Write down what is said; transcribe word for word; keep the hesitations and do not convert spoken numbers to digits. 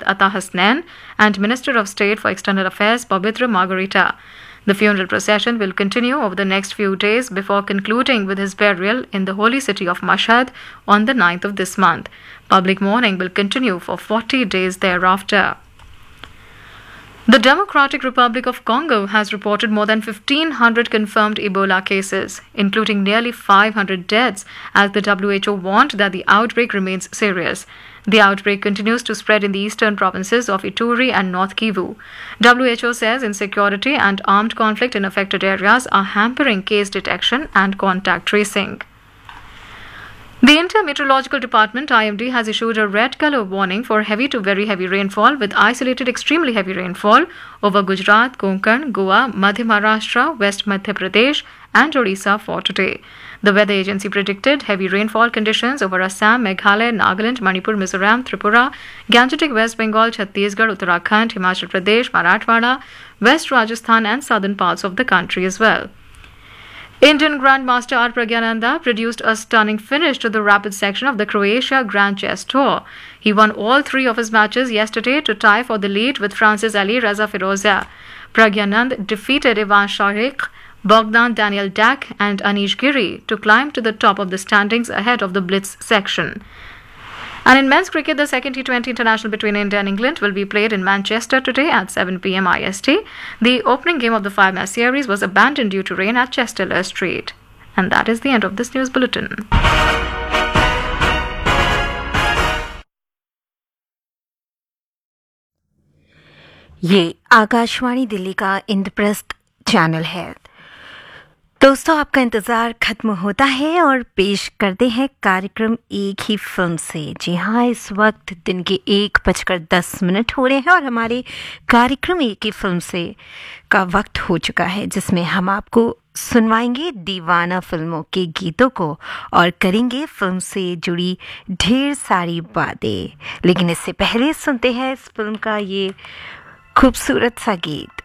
Atta Hasnain and Minister of State for External Affairs Pavitra Margarita. The funeral procession will continue over the next few days before concluding with his burial in the holy city of Mashhad on the ninth of this month. Public mourning will continue for forty days thereafter. The Democratic Republic of Congo has reported more than fifteen hundred confirmed Ebola cases, including nearly five hundred deaths, as the W H O warned that the outbreak remains serious. The outbreak continues to spread in the eastern provinces of Ituri and North Kivu. W H O says insecurity and armed conflict in affected areas are hampering case detection and contact tracing. The India Meteorological Department I M D has issued a red color warning for heavy to very heavy rainfall with isolated extremely heavy rainfall over Gujarat, Konkan, Goa, Madhya Maharashtra, West Madhya Pradesh and Odisha for today. The weather agency predicted heavy rainfall conditions over Assam, Meghalaya, Nagaland, Manipur, Mizoram, Tripura, Gangetic West Bengal, Chhattisgarh, Uttarakhand, Himachal Pradesh, Marathwada, West Rajasthan and southern parts of the country as well. Indian Grandmaster R. Pragyananda produced a stunning finish to the rapid section of the Croatia Grand Chess Tour. He won all three of his matches yesterday to tie for the lead with Francis Ali Reza Firouzja. Pragyanand defeated Ivan Sharik, Bogdan Daniel Dak and Anish Giri to climb to the top of the standings ahead of the Blitz section. And in men's cricket, the second T twenty international between India and England will be played in Manchester today at seven p m I S T. The opening game of the five-match series was abandoned due to rain at Chester Street. And that is the end of this news bulletin. ये आकाशवाणी दिल्ली का Indraprastha channel है। दोस्तों, आपका इंतज़ार ख़त्म होता है और पेश करते हैं कार्यक्रम एक ही फिल्म से। जी हाँ, इस वक्त दिन के एक बजकर दस मिनट हो रहे हैं और हमारे कार्यक्रम एक ही फिल्म से का वक्त हो चुका है, जिसमें हम आपको सुनवाएंगे दीवाना फिल्मों के गीतों को और करेंगे फिल्म से जुड़ी ढेर सारी बातें। लेकिन इससे पहले सुनते हैं इस फिल्म का ये खूबसूरत सा गीत।